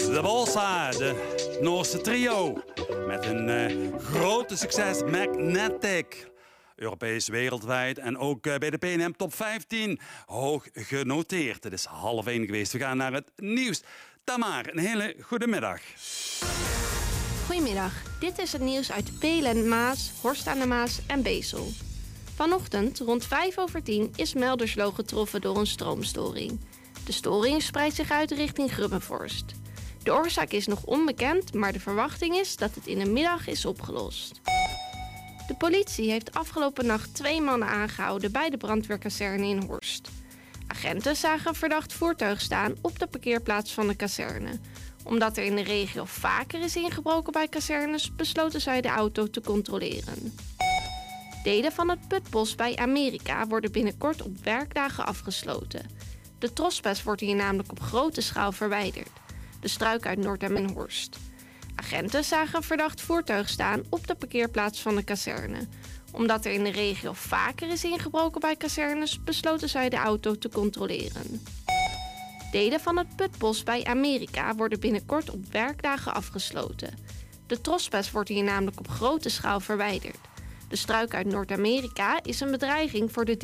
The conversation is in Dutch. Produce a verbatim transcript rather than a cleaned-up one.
de Bossa, de Noorse trio. Met een uh, grote succes, Magnetic. Europees, wereldwijd en ook uh, bij de P en M Top vijftien. Hoog genoteerd. Het is half één geweest. We gaan naar het nieuws. Tamar, een hele goede middag. Goedemiddag. Dit is het nieuws uit Pelen, Maas, Horst aan de Maas en Bezel. Vanochtend, rond vijf over tien, is Melderslo getroffen door een stroomstoring. De storing spreidt zich uit richting Grubbenvorst. De oorzaak is nog onbekend, maar de verwachting is dat het in de middag is opgelost. De politie heeft afgelopen nacht twee mannen aangehouden bij de brandweerkazerne in Horst. Agenten zagen een verdacht voertuig staan op de parkeerplaats van de kazerne. Omdat er in de regio vaker is ingebroken bij kazernes, besloten zij de auto te controleren. Delen van het Putbos bij Amerika worden binnenkort op werkdagen afgesloten. De tropes wordt hier namelijk op grote schaal verwijderd. De struik uit Noordhem en Horst. Agenten zagen een verdacht voertuig staan op de parkeerplaats van de kazerne. Omdat er in de regio vaker is ingebroken bij kazernes, besloten zij de auto te controleren. Delen van het Putbos bij Amerika worden binnenkort op werkdagen afgesloten. De tropes wordt hier namelijk op grote schaal verwijderd. De struik uit Noord-Amerika is een bedreiging voor de